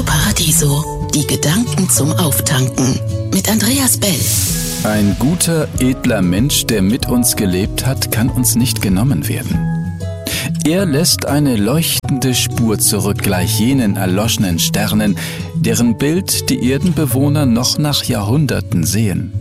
Radio Paradiso, die Gedanken zum Auftanken mit Andreas Bell. Ein guter, edler Mensch, der mit uns gelebt hat, kann uns nicht genommen werden. Er lässt eine leuchtende Spur zurück, gleich jenen erloschenen Sternen, deren Bild die Erdenbewohner noch nach Jahrhunderten sehen.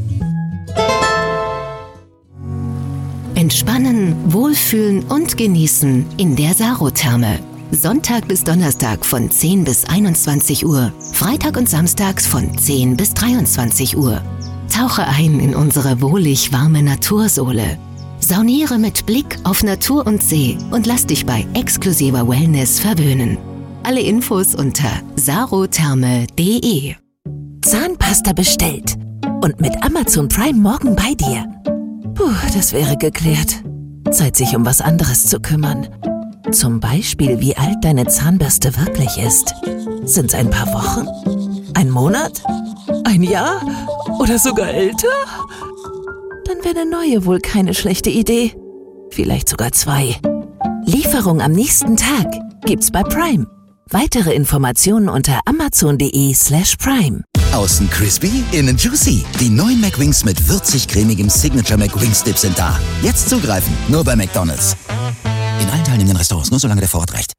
Entspannen, wohlfühlen und genießen in der Sarotherme. Sonntag bis Donnerstag von 10 bis 21 Uhr, Freitag und Samstags von 10 bis 23 Uhr. Tauche ein in unsere wohlig warme Natursohle. Sauniere mit Blick auf Natur und See und lass dich bei exklusiver Wellness verwöhnen. Alle Infos unter sarotherme.de. Zahnpasta bestellt und mit Amazon Prime morgen bei dir. Puh, das wäre geklärt. Zeit, sich um was anderes zu kümmern. Zum Beispiel, wie alt deine Zahnbürste wirklich ist. Sind's ein paar Wochen? Ein Monat? Ein Jahr? Oder sogar älter? Dann wäre eine neue wohl keine schlechte Idee. Vielleicht sogar 2. Lieferung am nächsten Tag gibt's bei Prime. Weitere Informationen unter amazon.de/prime. Außen crispy, innen juicy. Die neuen McWings mit würzig-cremigem Signature McWings Dip sind da. Jetzt zugreifen, nur bei McDonald's. In allen teilnehmenden Restaurants, nur solange der Vorrat reicht.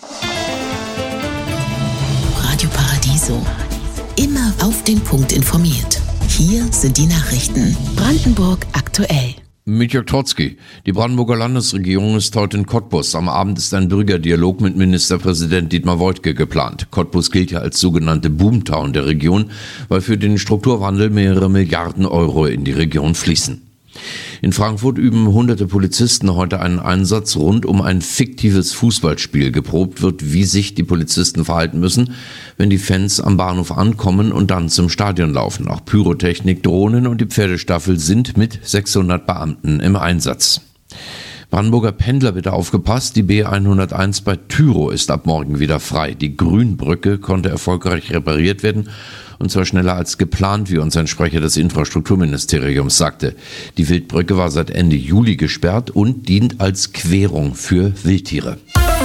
Radio Paradiso. Immer auf den Punkt informiert. Hier sind die Nachrichten. Brandenburg aktuell. Mit Jörg Trotzki. Die Brandenburger Landesregierung ist heute in Cottbus. Am Abend ist ein Bürgerdialog mit Ministerpräsident Dietmar Woidke geplant. Cottbus gilt ja als sogenannte Boomtown der Region, weil für den Strukturwandel mehrere Milliarden Euro in die Region fließen. In Frankfurt üben hunderte Polizisten heute einen Einsatz rund um ein fiktives Fußballspiel. Geprobt wird, wie sich die Polizisten verhalten müssen, wenn die Fans am Bahnhof ankommen und dann zum Stadion laufen. Auch Pyrotechnik, Drohnen und die Pferdestaffel sind mit 600 Beamten im Einsatz. Brandenburger Pendler, bitte aufgepasst, die B101 bei Tyrow ist ab morgen wieder frei. Die Grünbrücke konnte erfolgreich repariert werden, und zwar schneller als geplant, wie uns ein Sprecher des Infrastrukturministeriums sagte. Die Wildbrücke war seit Ende Juli gesperrt und dient als Querung für Wildtiere.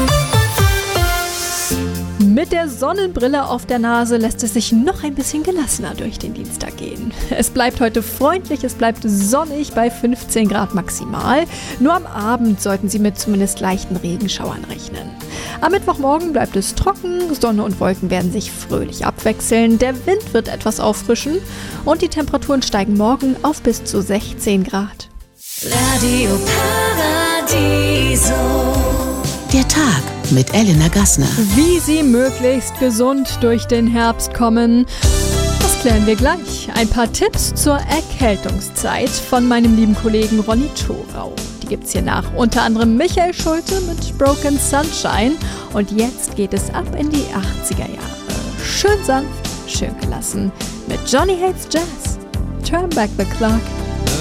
Mit der Sonnenbrille auf der Nase lässt es sich noch ein bisschen gelassener durch den Dienstag gehen. Es bleibt heute freundlich, es bleibt sonnig bei 15 Grad maximal. Nur am Abend sollten Sie mit zumindest leichten Regenschauern rechnen. Am Mittwochmorgen bleibt es trocken, Sonne und Wolken werden sich fröhlich abwechseln, der Wind wird etwas auffrischen und die Temperaturen steigen morgen auf bis zu 16 Grad. Radio Paradiso. Der Tag mit Elena Gassner. Wie Sie möglichst gesund durch den Herbst kommen, das klären wir gleich. Ein paar Tipps zur Erkältungszeit von meinem lieben Kollegen Ronny Thorau. Die gibt's hier nach. Unter anderem Michael Schulte mit Broken Sunshine. Und jetzt geht es ab in die 80er Jahre. Schön sanft, schön gelassen. Mit Johnny Hates Jazz. Turn back the clock.